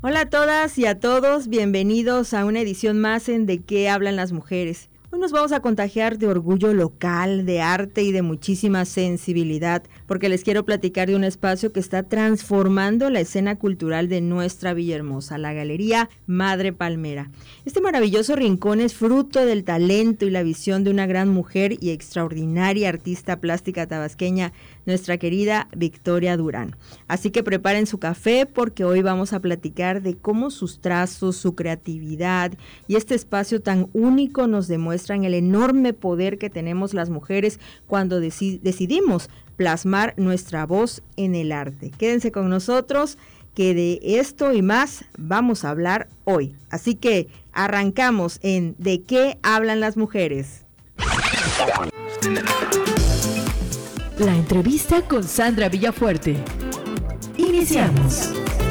Hola a todas y a todos, bienvenidos a una edición más en ¿De qué hablan las mujeres? Hoy nos vamos a contagiar de orgullo local, de arte y de muchísima sensibilidad, porque les quiero platicar de un espacio que está transformando la escena cultural de nuestra Villahermosa, la Galería Madre Palmera. Este maravilloso rincón es fruto del talento y la visión de una gran mujer y extraordinaria artista plástica tabasqueña, nuestra querida Victoria Durán. Así que preparen su café porque hoy vamos a platicar de cómo sus trazos, su creatividad y este espacio tan único nos demuestran el enorme poder que tenemos las mujeres cuando decidimos plasmar nuestra voz en el arte. Quédense con nosotros, que de esto y más vamos a hablar hoy. Así que arrancamos en ¿De qué hablan las mujeres? La entrevista con Sandra Villafuerte. Iniciamos.